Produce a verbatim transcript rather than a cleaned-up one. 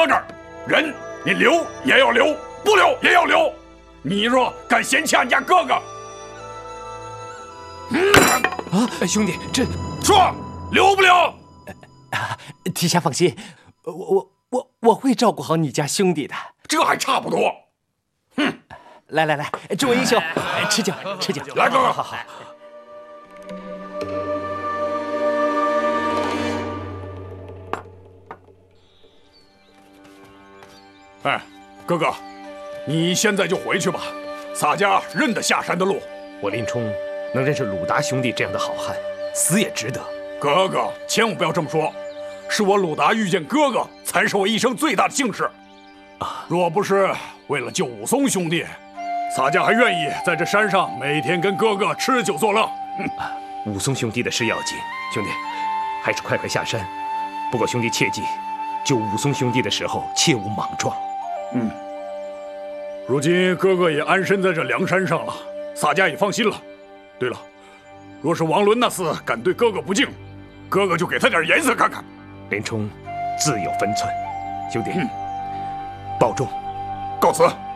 搁这儿，人你留也要留，不留也要留。你若敢嫌弃俺家哥哥，嗯啊，兄弟，这说留不留？ 啊，提辖放心，我我我我会照顾好你家兄弟的。 这还差不多。哼， 来来来，众位英雄，吃酒吃酒。 来，哥哥， 好好。 哎，哥哥，你现在就回去吧。洒家认得下山的路。 我林冲能认识鲁达兄弟这样的好汉，死也值得。 哥哥，千万不要这么说。是我鲁达遇见哥哥，才是我一生最大的幸事。啊，若不是为了救武松兄弟，洒家还愿意在这山上每天跟哥哥吃酒作乐。 嗯啊，武松兄弟的事要紧，兄弟，还是快快下山。不过兄弟切记，救武松兄弟的时候切勿莽撞。 嗯，如今哥哥也安身在这梁山上了，洒家也放心了。对了，若是王伦那厮敢对哥哥不敬，哥哥就给他点颜色看看。 林冲自有分寸，兄弟，嗯、保重， 告辞。